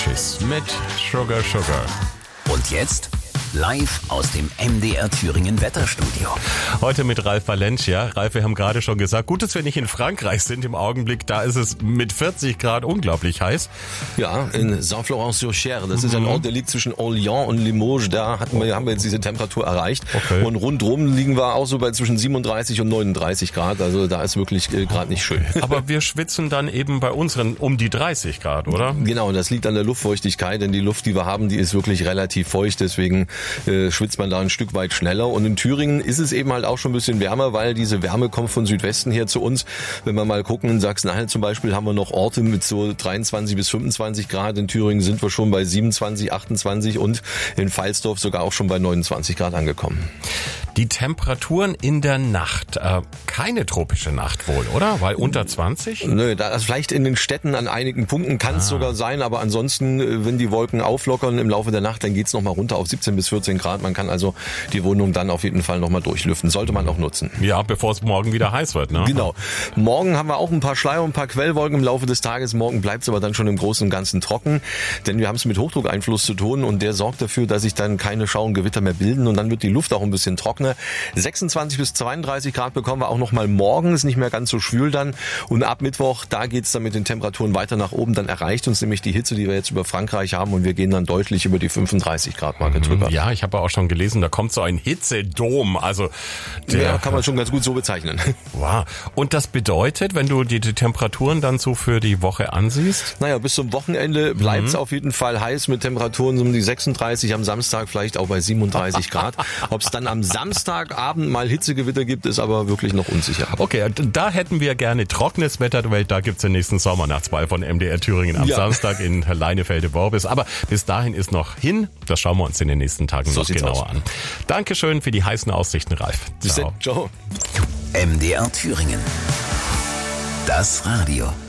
Bee Gees mit Sugar Sugar. Und jetzt live aus dem MDR Thüringen Wetterstudio. Heute mit Ralf Valencia. Ralf, wir haben gerade schon gesagt, gut, dass wir nicht in Frankreich sind im Augenblick. Da ist es mit 40 Grad unglaublich heiß. Ja, in Saint-Florent-sur-Cher. Das ist ein Ort, der liegt zwischen Orléans und Limoges. Da haben wir jetzt diese Temperatur erreicht. Okay. Und rundrum liegen wir auch so bei zwischen 37 und 39 Grad. Also da ist wirklich gerade nicht schön. Aber wir schwitzen dann eben bei unseren um die 30 Grad, oder? Genau, das liegt an der Luftfeuchtigkeit, denn die Luft, die wir haben, die ist wirklich relativ feucht. Deswegen schwitzt man da ein Stück weit schneller. Und in Thüringen ist es eben halt auch schon ein bisschen wärmer, weil diese Wärme kommt von Südwesten her zu uns. Wenn wir mal gucken, in Sachsen-Anhalt zum Beispiel haben wir noch Orte mit so 23 bis 25 Grad. In Thüringen sind wir schon bei 27, 28 und in Pfalzdorf sogar auch schon bei 29 Grad angekommen. Die Temperaturen in der Nacht, keine tropische Nacht wohl, oder? Weil unter 20? Nö, also vielleicht in den Städten an einigen Punkten kann es sogar sein, aber ansonsten, wenn die Wolken auflockern im Laufe der Nacht, dann geht's nochmal runter auf 17 bis 14 Grad. Man kann also die Wohnung dann auf jeden Fall nochmal durchlüften. Sollte man auch nutzen. Ja, bevor es morgen wieder heiß wird, ne? Genau. Morgen haben wir auch ein paar Schleier und ein paar Quellwolken im Laufe des Tages. Morgen bleibt es aber dann schon im Großen und Ganzen trocken, denn wir haben es mit Hochdruckeinfluss zu tun und der sorgt dafür, dass sich dann keine Schauer und Gewitter mehr bilden und dann wird die Luft auch ein bisschen trockener. 26 bis 32 Grad bekommen wir auch nochmal morgen, ist nicht mehr ganz so schwül dann und ab Mittwoch, da geht's dann mit den Temperaturen weiter nach oben, dann erreicht uns nämlich die Hitze, die wir jetzt über Frankreich haben und wir gehen dann deutlich über die 35 Grad Marke drüber. Ja, ich habe auch schon gelesen, da kommt so ein Hitzedom, also ja, kann man schon ganz gut so bezeichnen. Wow. Und das bedeutet, wenn du die Temperaturen dann so für die Woche ansiehst? Naja, bis zum Wochenende bleibt's auf jeden Fall heiß mit Temperaturen um die 36, am Samstag vielleicht auch bei 37 Grad. Ob's dann am Samstagabend mal Hitzegewitter gibt, ist aber wirklich noch unsicher. Okay, da hätten wir gerne trockenes Wetter, weil da gibt's den nächsten Sommernachtsball von MDR Thüringen am Samstag in Leinefelde-Worbis. Aber bis dahin ist noch hin, das schauen wir uns in den nächsten Tagen noch genauer an. Dankeschön für die heißen Aussichten, Ralf. Ciao. MDR Thüringen. Das Radio.